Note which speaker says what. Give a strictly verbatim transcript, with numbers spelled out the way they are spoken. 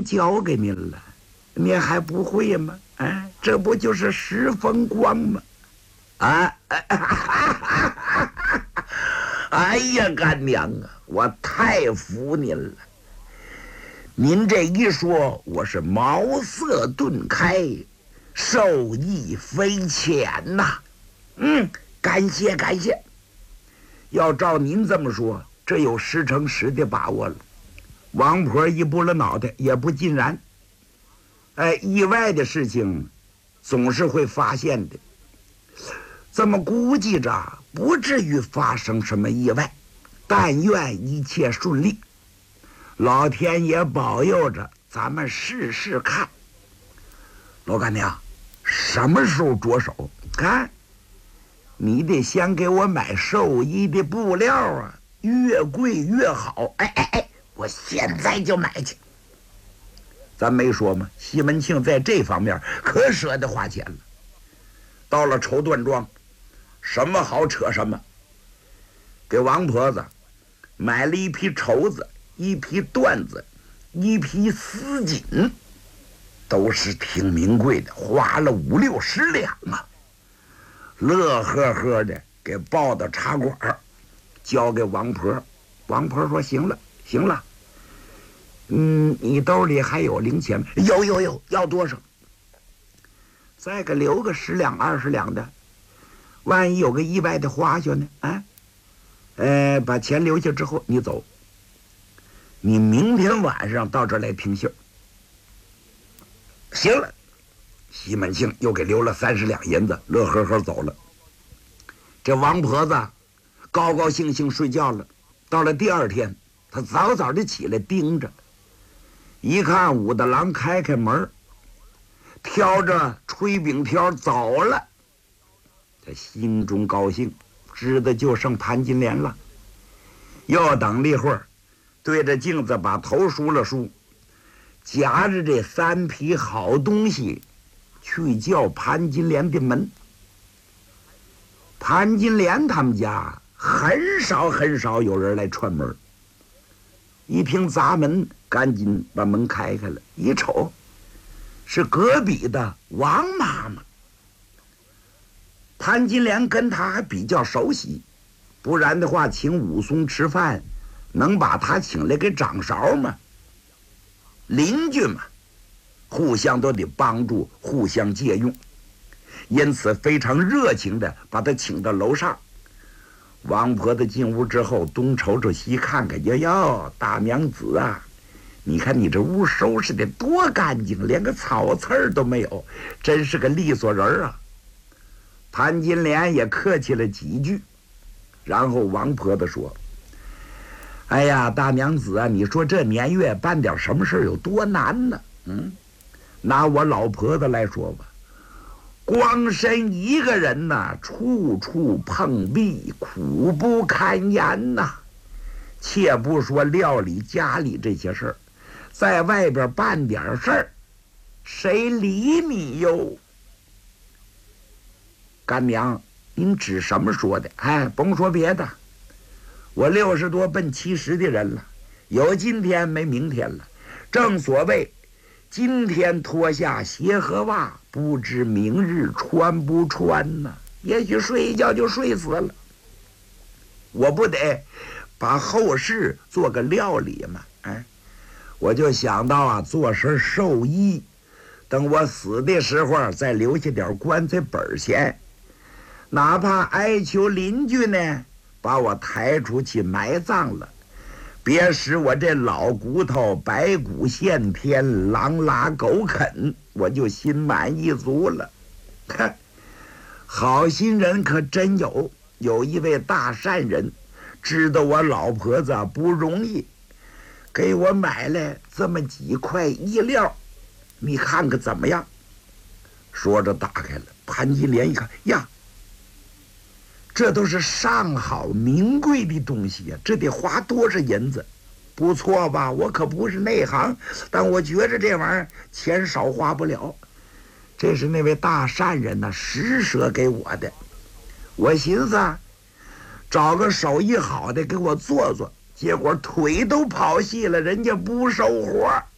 Speaker 1: 交给您了，您还不会吗？哎，这不就是十风光吗？啊！哎呀，干娘啊，我太服您了！您这一说，我是茅塞顿开，受益匪浅呐。嗯，感谢感谢。要照您这么说，这有十成十的把握了。王婆一拨了脑袋，也不尽然。哎，意外的事情总是会发现的。这么估计着，不至于发生什么意外，但愿一切顺利。老天爷保佑着，咱们试试看。老干娘，什么时候着手？看，你得先给我买寿衣的布料啊，越贵越好。哎哎哎，我现在就买去。咱没说吗？西门庆在这方面可舍得花钱了。到了绸缎庄，什么好扯什么。给王婆子买了一批绸子，一批缎子，一批丝锦，都是挺名贵的，花了五六十两啊。乐呵呵的给抱到茶馆，交给王婆。王婆说：“行了，行了。嗯，你兜里还有零钱吗？有有有，要多少？再给留个十两二十两的，万一有个意外的花销呢？啊，呃，把钱留下之后，你走。你明天晚上到这儿来听信儿。行了。”西门庆又给留了三十两银子，乐呵呵走了。这王婆子高高兴兴睡觉了。到了第二天，她早早的起来盯着，一看武大郎开开门，挑着炊饼条走了。他心中高兴，知道就剩潘金莲了。又等了一会儿，对着镜子把头梳了梳，夹着这三匹好东西去叫潘金莲的门。潘金莲他们家很少很少有人来串门，一听砸门，赶紧把门开开了。一瞅，是隔壁的王妈妈。潘金莲跟他还比较熟悉，不然的话，请武松吃饭，能把他请来给掌勺吗？邻居嘛，互相都得帮助，互相借用，因此非常热情的把他请到楼上。王婆子进屋之后，东瞅瞅西看看，哟哟，大娘子啊，你看你这屋收拾的多干净，连个草刺儿都没有，真是个利索人啊。潘金莲也客气了几句，然后王婆子说：“哎呀，大娘子啊，你说这年月办点什么事有多难呢？嗯，拿我老婆子来说吧，光身一个人呐，处处碰壁，苦不堪言呐。且不说料理家里这些事儿，在外边办点事儿，谁理你哟？干娘，您指什么说的？哎，甭说别的，我六十多奔七十的人了，有今天没明天了。正所谓，今天脱下鞋和袜，不知明日穿不穿呢？也许睡一觉就睡死了。我不得把后事做个料理吗？哎，我就想到啊，做身寿衣，等我死的时候再留下点棺材本钱，哪怕哀求邻居呢，把我抬出去埋葬了，别使我这老骨头白骨现天，狼拉狗啃，我就心满意足了。看，好心人可真有，有一位大善人，知道我老婆子不容易，给我买了这么几块衣料，你看看怎么样？说着打开了，潘金莲一看，呀，这都是上好名贵的东西呀，这得花多少银子？不错吧？我可不是内行，但我觉着这玩意儿钱少花不了。这是那位大善人呢施舍给我的，我寻思啊，找个手艺好的给我做做，结果腿都跑细了，人家不收活。